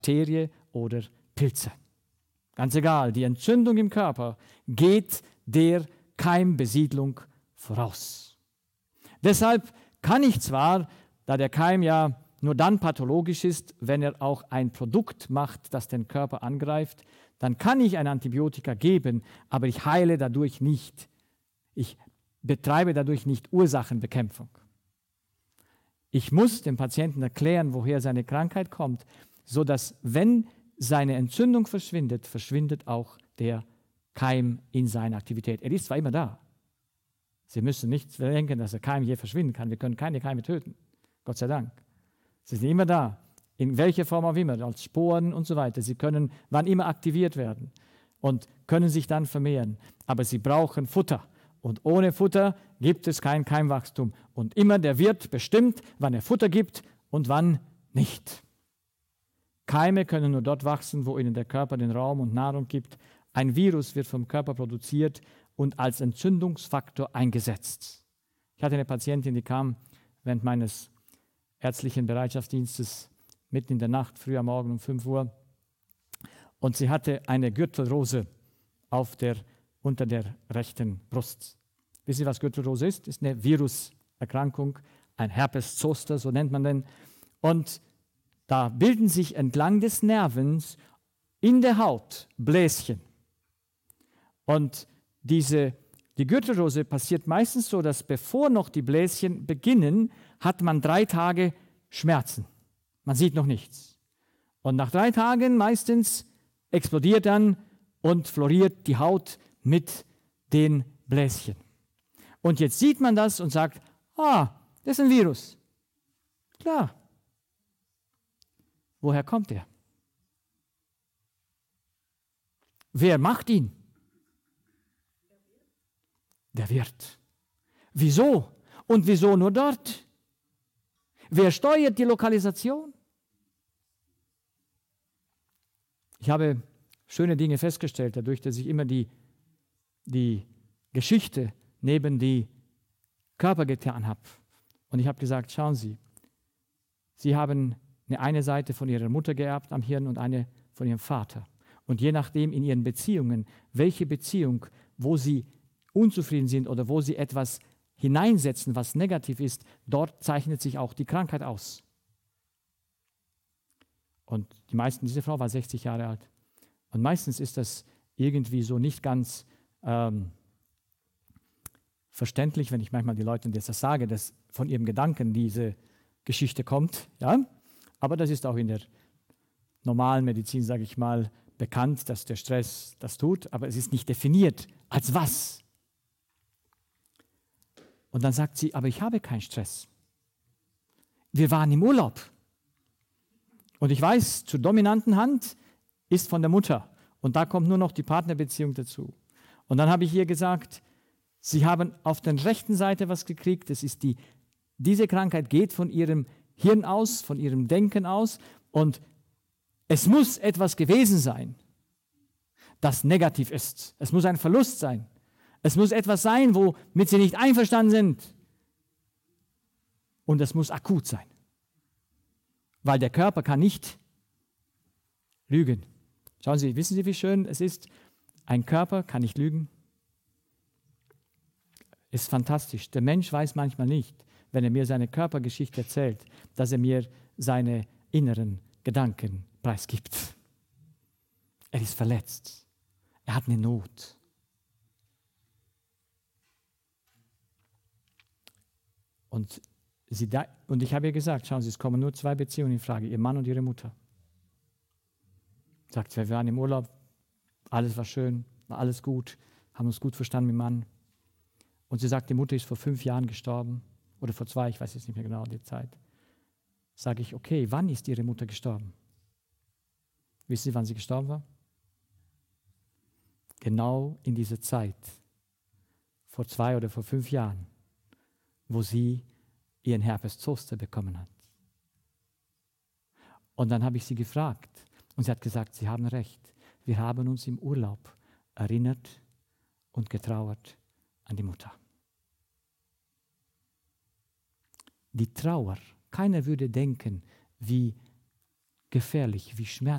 Bakterie oder Pilze. Ganz egal, die Entzündung im Körper geht der Keimbesiedlung voraus. Deshalb kann ich zwar, da der Keim ja nur dann pathologisch ist, wenn er auch ein Produkt macht, das den Körper angreift, dann kann ich ein Antibiotika geben, aber ich heile dadurch nicht. Ich betreibe dadurch nicht Ursachenbekämpfung. Ich muss dem Patienten erklären, woher seine Krankheit kommt, sodass, wenn seine Entzündung verschwindet, verschwindet auch der Keim in seiner Aktivität. Er ist zwar immer da. Sie müssen nicht denken, dass der Keim je verschwinden kann. Wir können keine Keime töten. Gott sei Dank. Sie sind immer da. In welcher Form auch immer, als Sporen und so weiter. Sie können wann immer aktiviert werden und können sich dann vermehren. Aber sie brauchen Futter. Und ohne Futter gibt es kein Keimwachstum. Und immer der Wirt bestimmt, wann er Futter gibt und wann nicht. Keime können nur dort wachsen, wo ihnen der Körper den Raum und Nahrung gibt. Ein Virus wird vom Körper produziert und als Entzündungsfaktor eingesetzt. Ich hatte eine Patientin, die kam während meines ärztlichen Bereitschaftsdienstes mitten in der Nacht, früh am Morgen um 5 Uhr. Und sie hatte eine Gürtelrose unter der rechten Brust. Wissen Sie, was Gürtelrose ist? Das ist eine Viruserkrankung, ein Herpes zoster, so nennt man den. Und da bilden sich entlang des Nervens in der Haut Bläschen. Und die Gürtelrose passiert meistens so, dass bevor noch die Bläschen beginnen, hat man 3 Tage Schmerzen. Man sieht noch nichts. Und nach 3 Tagen meistens explodiert dann und floriert die Haut mit den Bläschen. Und jetzt sieht man das und sagt, das ist ein Virus. Klar. Woher kommt er? Wer macht ihn? Der Wirt. Wieso? Und wieso nur dort? Wer steuert die Lokalisation? Ich habe schöne Dinge festgestellt, dadurch, dass ich immer die Geschichte neben die Körper getan habe. Und ich habe gesagt, schauen Sie, Sie haben eine Seite von Ihrer Mutter geerbt am Hirn und eine von Ihrem Vater. Und je nachdem in Ihren Beziehungen, welche Beziehung, wo Sie unzufrieden sind oder wo Sie etwas hineinsetzen, was negativ ist, dort zeichnet sich auch die Krankheit aus. Und diese Frau war 60 Jahre alt. Und meistens ist das irgendwie so nicht ganz verständlich, wenn ich manchmal die Leuten das sage, dass von ihrem Gedanken diese Geschichte kommt. Ja? Aber das ist auch in der normalen Medizin, sage ich mal, bekannt, dass der Stress das tut, aber es ist nicht definiert. Als was? Und dann sagt sie, aber ich habe keinen Stress. Wir waren im Urlaub. Und ich weiß, zur dominanten Hand ist von der Mutter. Und da kommt nur noch die Partnerbeziehung dazu. Und dann habe ich ihr gesagt, Sie haben auf der rechten Seite was gekriegt. Das ist diese Krankheit geht von Ihrem Hirn aus, von Ihrem Denken aus. Und es muss etwas gewesen sein, das negativ ist. Es muss ein Verlust sein. Es muss etwas sein, womit Sie nicht einverstanden sind. Und es muss akut sein. Weil der Körper kann nicht lügen. Schauen Sie, wissen Sie, wie schön es ist? Ein Körper kann nicht lügen. Ist fantastisch. Der Mensch weiß manchmal nicht, wenn er mir seine Körpergeschichte erzählt, dass er mir seine inneren Gedanken preisgibt. Er ist verletzt. Er hat eine Not. Und ich habe ihr gesagt, schauen Sie, es kommen nur 2 Beziehungen in Frage, Ihr Mann und Ihre Mutter. Sagt, wir waren im Urlaub, alles war schön, war alles gut, haben uns gut verstanden mit dem Mann. Und sie sagt, die Mutter ist vor 5 Jahren gestorben, oder vor 2, ich weiß jetzt nicht mehr genau die Zeit. Sage ich, okay, wann ist Ihre Mutter gestorben? Wissen Sie, wann sie gestorben war? Genau in dieser Zeit, vor 2 oder vor 5 Jahren, wo sie ihren Herpes zoster bekommen hat. Und dann habe ich sie gefragt und sie hat gesagt, Sie haben recht, wir haben uns im Urlaub erinnert und getrauert an die Mutter. Die Trauer, keiner würde denken, wie gefährlich wie Schmerzen.